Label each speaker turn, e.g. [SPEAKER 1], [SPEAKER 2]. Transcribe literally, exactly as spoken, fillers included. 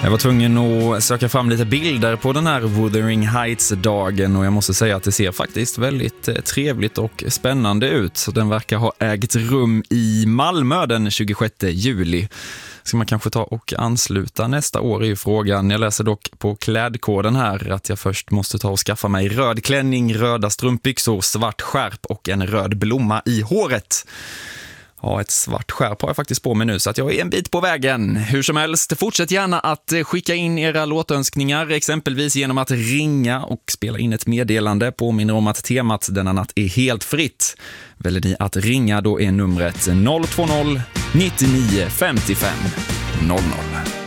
[SPEAKER 1] Jag var tvungen att söka fram lite bilder på den här Wuthering Heights-dagen och jag måste säga att det ser faktiskt väldigt trevligt och spännande ut. Så den verkar ha ägt rum i Malmö den tjugosjätte juli. Ska man kanske ta och ansluta nästa år i frågan. Jag läser dock på klädkoden här att jag först måste ta och skaffa mig röd klänning, röda strumpbyxor, svart skärp och en röd blomma i håret. Ja, ett svart skärp har jag faktiskt på mig nu så att jag är en bit på vägen. Hur som helst, fortsätt gärna att skicka in era låtönskningar, exempelvis genom att ringa och spela in ett meddelande. Påminner om att temat denna natt är helt fritt. Väljer ni att ringa, då är numret noll två noll nio nio fem fem noll noll.